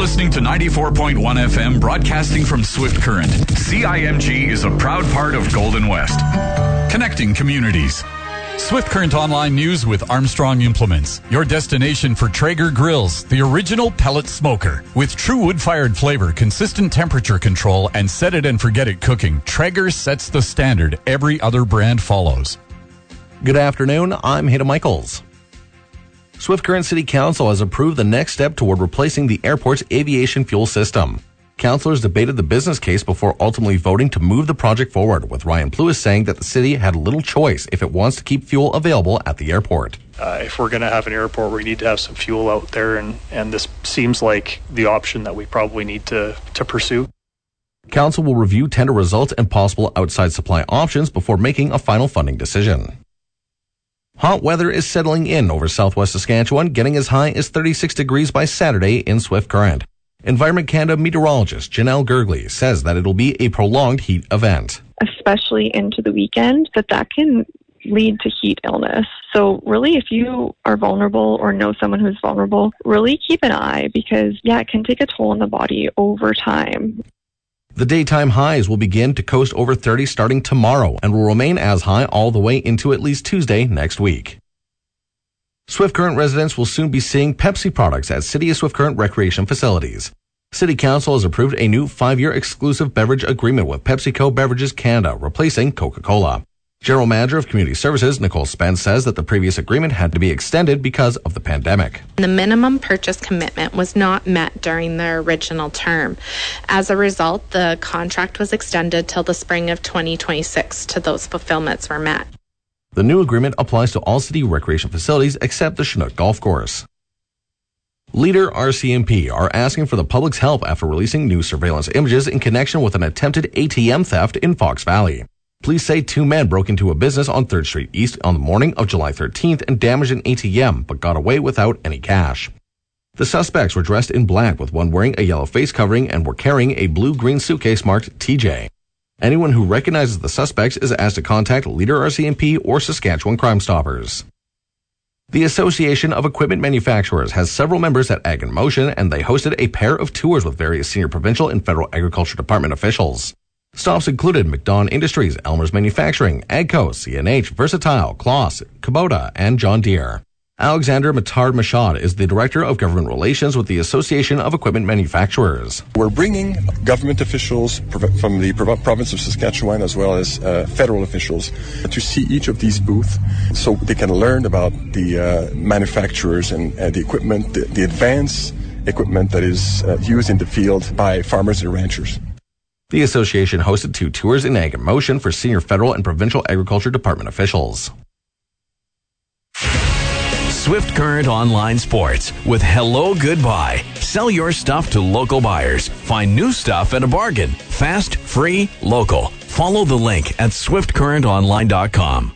listening to 94.1 FM, broadcasting from Swift Current. CIMG is a proud part of Golden West, connecting communities. Swift Current Online News with Armstrong Implements, your destination for Traeger grills, the original pellet smoker. With true wood-fired flavor, consistent temperature control, and set-it-and-forget-it cooking, Traeger sets the standard every other brand follows. Good afternoon, I'm Hayden Michaels. Swift Current City Council has approved the next step toward replacing the airport's aviation fuel system. Councilors debated the business case before ultimately voting to move the project forward, with Ryan Pluis saying that the city had little choice if it wants to keep fuel available at the airport. If we're going to have an airport, we need to have some fuel out there, and this seems like the option that we probably need to pursue. Council will review tender results and possible outside supply options before making a final funding decision. Hot weather is settling in over southwest Saskatchewan, getting as high as 36 degrees by Saturday in Swift Current. Environment Canada meteorologist Janelle Gergley says that it'll be a prolonged heat event. Especially into the weekend, that can lead to heat illness. So really, if you are vulnerable or know someone who's vulnerable, really keep an eye because, it can take a toll on the body over time. The daytime highs will begin to coast over 30 starting tomorrow and will remain as high all the way into at least Tuesday next week. Swift Current residents will soon be seeing Pepsi products at City of Swift Current recreation facilities. City Council has approved a new 5-year exclusive beverage agreement with PepsiCo Beverages Canada, replacing Coca-Cola. General Manager of Community Services, Nicole Spence, says that the previous agreement had to be extended because of the pandemic. The minimum purchase commitment was not met during the original term. As a result, the contract was extended till the spring of 2026 till those fulfillments were met. The new agreement applies to all city recreation facilities except the Chinook Golf Course. Leader RCMP are asking for the public's help after releasing new surveillance images in connection with an attempted ATM theft in Fox Valley. Police say 2 men broke into a business on 3rd Street East on the morning of July 13th and damaged an ATM, but got away without any cash. The suspects were dressed in black, with one wearing a yellow face covering and were carrying a blue-green suitcase marked TJ. Anyone who recognizes the suspects is asked to contact Leader RCMP or Saskatchewan Crime Stoppers. The Association of Equipment Manufacturers has several members at Ag in Motion, and they hosted a pair of tours with various senior provincial and federal agriculture department officials. Stops included McDon Industries, Elmer's Manufacturing, AGCO, CNH, Versatile, Kloss, Kubota, and John Deere. Alexander Matard-Machad is the Director of Government Relations with the Association of Equipment Manufacturers. We're bringing government officials from the province of Saskatchewan as well as federal officials to see each of these booths so they can learn about the manufacturers and the equipment, the advanced equipment that is used in the field by farmers and ranchers. The association hosted 2 tours in Ag in Motion for senior federal and provincial agriculture department officials. Swift Current Online Sports with Hello Goodbye. Sell your stuff to local buyers. Find new stuff at a bargain. Fast, free, local. Follow the link at swiftcurrentonline.com.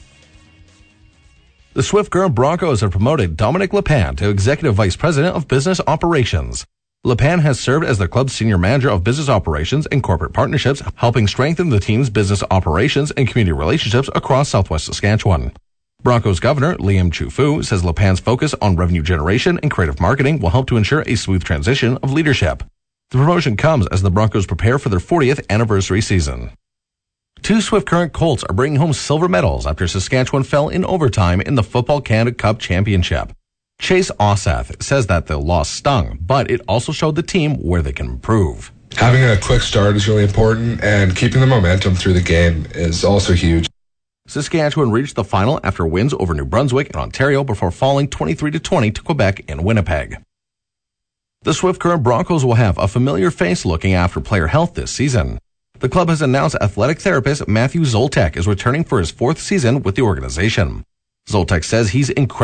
The Swift Current Broncos have promoted Dominic Lepan to Executive Vice President of Business Operations. Lepan has served as the club's Senior Manager of Business Operations and Corporate Partnerships, helping strengthen the team's business operations and community relationships across southwest Saskatchewan. Broncos Governor Liam Chu-Fu says Lepan's focus on revenue generation and creative marketing will help to ensure a smooth transition of leadership. The promotion comes as the Broncos prepare for their 40th anniversary season. 2 Swift Current Colts are bringing home silver medals after Saskatchewan fell in overtime in the Football Canada Cup Championship. Chase Ossath says that the loss stung, but it also showed the team where they can improve. Having a quick start is really important, and keeping the momentum through the game is also huge. Saskatchewan reached the final after wins over New Brunswick and Ontario before falling 23-20 to Quebec and Winnipeg. The Swift Current Broncos will have a familiar face looking after player health this season. The club has announced athletic therapist Matthew Zoltek is returning for his 4th season with the organization. Zoltek says he's incredibly